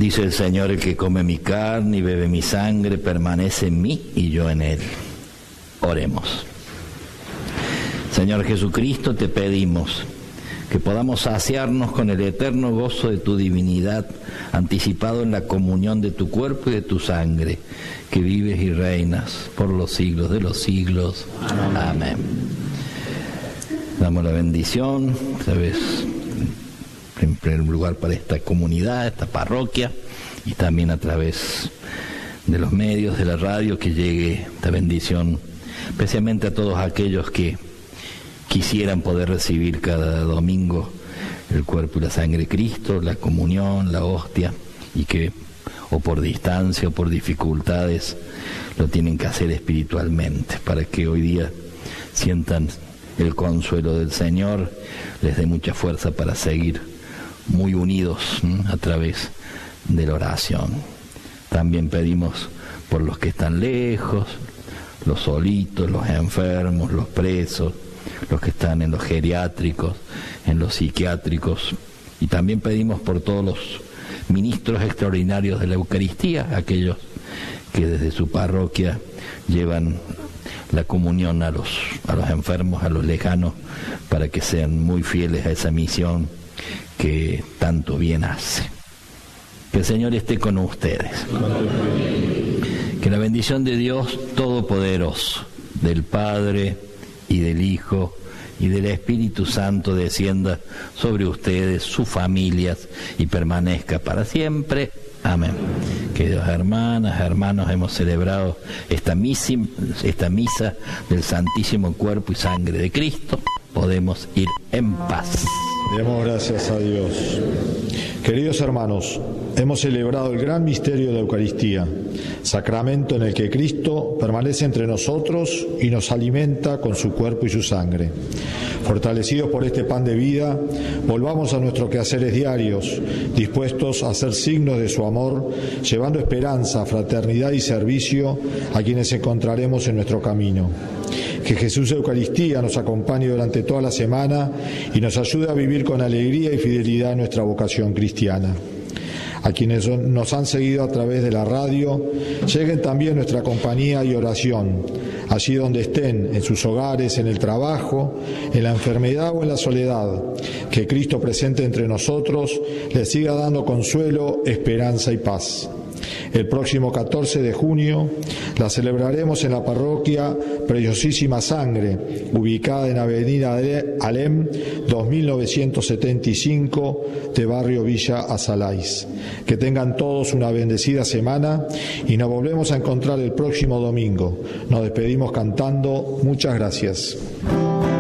Dice el Señor: el que come mi carne y bebe mi sangre permanece en mí y yo en él. Oremos. Señor Jesucristo, te pedimos que podamos saciarnos con el eterno gozo de tu divinidad, anticipado en la comunión de tu cuerpo y de tu sangre, que vives y reinas por los siglos de los siglos. Amén. Damos la bendición, ¿sabes?, en primer lugar para esta comunidad, esta parroquia, y también a través de los medios, de la radio, que llegue esta bendición especialmente a todos aquellos que quisieran poder recibir cada domingo el cuerpo y la sangre de Cristo, la comunión, la hostia, y que o por distancia o por dificultades lo tienen que hacer espiritualmente, para que hoy día sientan el consuelo del Señor, les dé mucha fuerza para seguir muy unidos a través de la oración. También pedimos por los que están lejos, los solitos, los enfermos, los presos, los que están en los geriátricos, en los psiquiátricos, y también pedimos por todos los ministros extraordinarios de la Eucaristía, aquellos que desde su parroquia llevan la comunión a los enfermos, a los lejanos, para que sean muy fieles a esa misión que tanto bien hace. Que el Señor esté con ustedes. Que la bendición de Dios Todopoderoso, del Padre y del Hijo y del Espíritu Santo descienda sobre ustedes, sus familias, y permanezca para siempre. Amén. Queridas hermanas, hermanos, hemos celebrado esta misa del Santísimo Cuerpo y Sangre de Cristo. Podemos ir en paz. Demos gracias a Dios. Queridos hermanos, hemos celebrado el gran misterio de la Eucaristía, sacramento en el que Cristo permanece entre nosotros y nos alimenta con su cuerpo y su sangre. Fortalecidos por este pan de vida, volvamos a nuestros quehaceres diarios, dispuestos a ser signos de su amor, llevando esperanza, fraternidad y servicio a quienes encontraremos en nuestro camino. Que Jesús Eucaristía nos acompañe durante toda la semana y nos ayude a vivir con alegría y fidelidad nuestra vocación cristiana. A quienes nos han seguido a través de la radio, lleguen también nuestra compañía y oración, allí donde estén, en sus hogares, en el trabajo, en la enfermedad o en la soledad. Que Cristo presente entre nosotros les siga dando consuelo, esperanza y paz. El próximo 14 de junio la celebraremos en la parroquia Preciosísima Sangre, ubicada en Avenida Alem 2975 de barrio Villa Azalais. Que tengan todos una bendecida semana y nos volvemos a encontrar el próximo domingo. Nos despedimos cantando Muchas gracias.